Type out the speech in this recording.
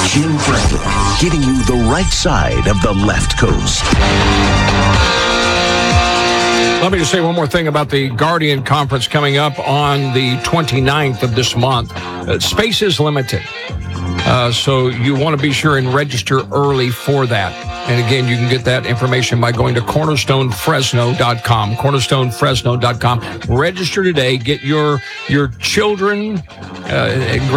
Jim Franklin, giving you the right side of the left coast. Let me just say one more thing about the Guardian Conference coming up on the 29th of this month. Space is limited, so you want to be sure and register early for that. And again, you can get that information by going to cornerstonefresno.com, cornerstonefresno.com. Register today. Get your children,